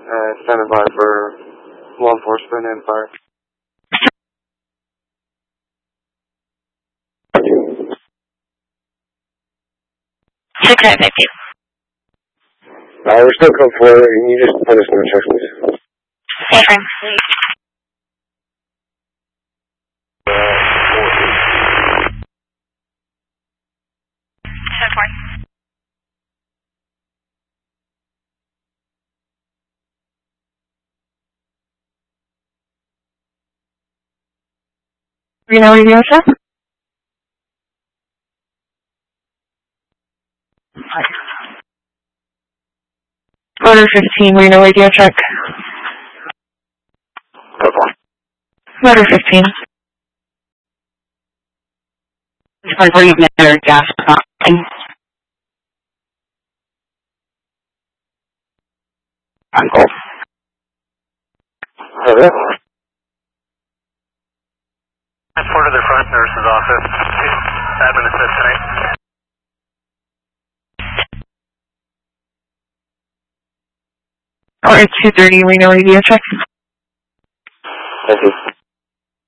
Standing by for law enforcement and fire. Okay, thank you. We're still code 4. Can you just put us in instructions? Okay. Reno radio check? Order 15, Reno radio check. Order 15. Where you've never gas stopping. Uncle. Hello? Transport to the front nurse's office. Admin assist tonight. Or 2:30 Reno radio check. Thank you.